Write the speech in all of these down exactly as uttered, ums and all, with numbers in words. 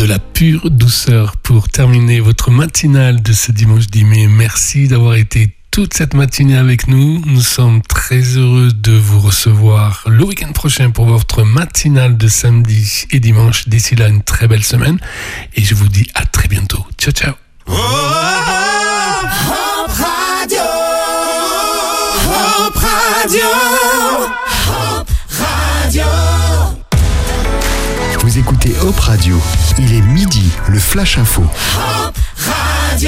de la pure douceur pour terminer votre matinale de ce dimanche dix mai. Merci d'avoir été toute cette matinée avec nous. Nous sommes très heureux de vous recevoir le week-end prochain pour votre matinale de samedi et dimanche. D'ici là, une très belle semaine et je vous dis à très bientôt. Ciao, ciao. Oh, oh, oh, Hope Radio, Hope Radio, Hope Radio. Vous écoutez Hope Radio. Il est midi, le Flash Info. Hope Radio.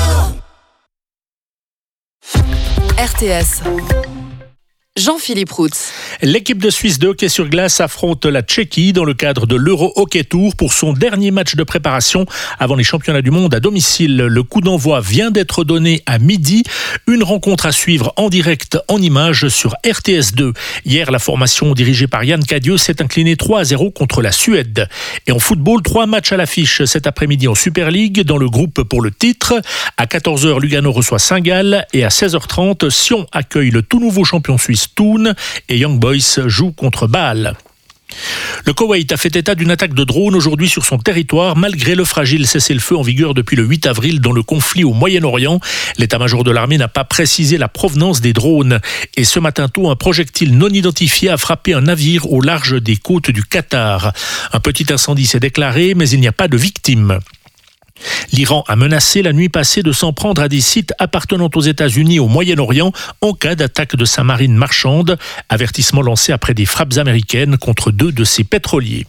R T S. Jean-Philippe Routz. L'équipe de Suisse de hockey sur glace affronte la Tchéquie dans le cadre de l'Euro Hockey Tour pour son dernier match de préparation avant les championnats du monde à domicile. Le coup d'envoi vient d'être donné à midi. Une rencontre à suivre en direct en images sur R T S deux. Hier, la formation dirigée par Yann Cadieux s'est inclinée trois à zéro contre la Suède. Et en football, trois matchs à l'affiche cet après-midi en Super League dans le groupe pour le titre. À quatorze heures, Lugano reçoit Saint-Gall et à seize heures trente, Sion accueille le tout nouveau champion suisse Thun et Young Boys joue contre Bâle. Le Koweït a fait état d'une attaque de drone aujourd'hui sur son territoire, malgré le fragile cessez-le-feu en vigueur depuis le huit avril dans le conflit au Moyen-Orient. L'état-major de l'armée n'a pas précisé la provenance des drones. Et ce matin tôt, un projectile non identifié a frappé un navire au large des côtes du Qatar. Un petit incendie s'est déclaré, mais il n'y a pas de victimes. L'Iran a menacé la nuit passée de s'en prendre à des sites appartenant aux États-Unis au Moyen-Orient en cas d'attaque de sa marine marchande. Avertissement lancé après des frappes américaines contre deux de ses pétroliers.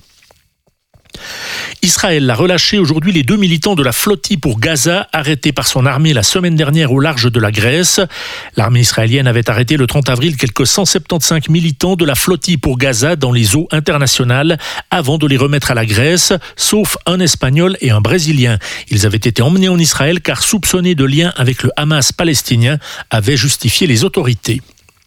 Israël a relâché aujourd'hui les deux militants de la flottille pour Gaza, arrêtés par son armée la semaine dernière au large de la Grèce. L'armée israélienne avait arrêté le trente avril quelques cent soixante-quinze militants de la flottille pour Gaza dans les eaux internationales avant de les remettre à la Grèce, sauf un Espagnol et un Brésilien. Ils avaient été emmenés en Israël car soupçonnés de liens avec le Hamas palestinien, avaient justifié les autorités.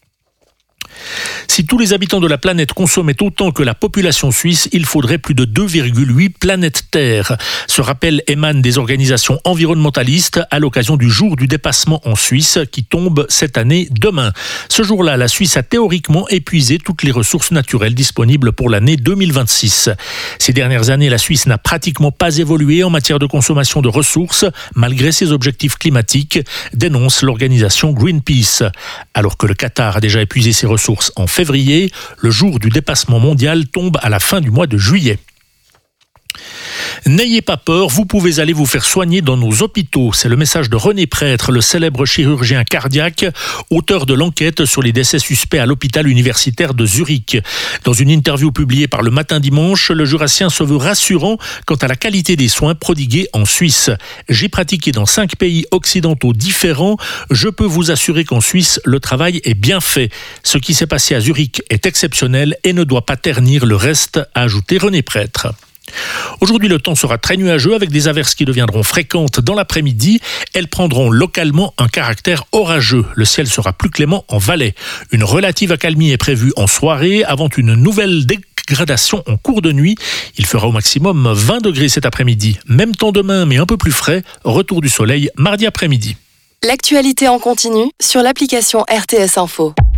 Si tous les habitants de la planète consommaient autant que la population suisse, il faudrait plus de deux virgule huit planètes Terre. Ce rappel émane des organisations environnementalistes à l'occasion du jour du dépassement en Suisse qui tombe cette année demain. Ce jour-là, la Suisse a théoriquement épuisé toutes les ressources naturelles disponibles pour l'année deux mille vingt-six. Ces dernières années, la Suisse n'a pratiquement pas évolué en matière de consommation de ressources, malgré ses objectifs climatiques, dénonce l'organisation Greenpeace. Alors que le Qatar a déjà épuisé ses ressources en février, le jour du dépassement mondial tombe à la fin du mois de juillet. N'ayez pas peur, vous pouvez aller vous faire soigner dans nos hôpitaux. C'est le message de René Prêtre, le célèbre chirurgien cardiaque, auteur de l'enquête sur les décès suspects à l'hôpital universitaire de Zurich. Dans une interview publiée par Le Matin Dimanche, le Jurassien se veut rassurant quant à la qualité des soins prodigués en Suisse. J'ai pratiqué dans cinq pays occidentaux différents. Je peux vous assurer qu'en Suisse, le travail est bien fait. Ce qui s'est passé à Zurich est exceptionnel et ne doit pas ternir le reste, a ajouté René Prêtre. Aujourd'hui, le temps sera très nuageux avec des averses qui deviendront fréquentes dans l'après-midi. Elles prendront localement un caractère orageux. Le ciel sera plus clément en Valais. Une relative accalmie est prévue en soirée avant une nouvelle dégradation en cours de nuit. Il fera au maximum vingt degrés cet après-midi. Même temps demain, mais un peu plus frais. Retour du soleil mardi après-midi. L'actualité en continu sur l'application R T S Info.